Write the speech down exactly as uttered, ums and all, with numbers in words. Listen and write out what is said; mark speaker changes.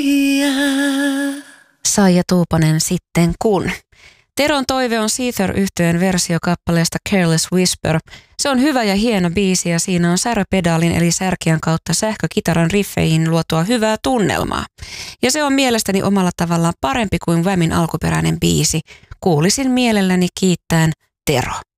Speaker 1: Saija Tuupanen sitten kun. Teron toive on Seether-yhtyeen versio kappaleesta Careless Whisper. Se on hyvä ja hieno biisi ja siinä on säröpedaalin eli särkiän kautta sähkökitaran riffeihin luotua hyvää tunnelmaa. Ja se on mielestäni omalla tavallaan parempi kuin Whamin alkuperäinen biisi. Kuulisin mielelläni kiittäen Tero.